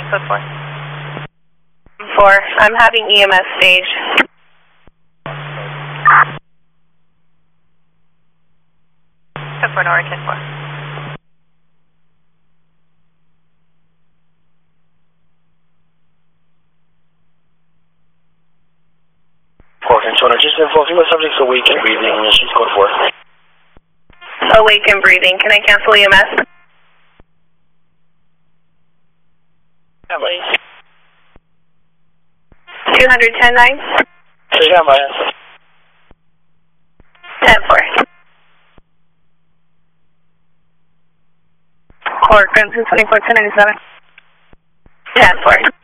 Code 4. 4. I'm having EMS stage. Code 4, Nora, 10-4. Just informing the subject's awake and breathing. She's code 4. Awake and breathing. Can I cancel EMS? Yeah, buddy. 210-9? Yeah, buddy. 10-4. Core, Crimson 24-1097. 10-4.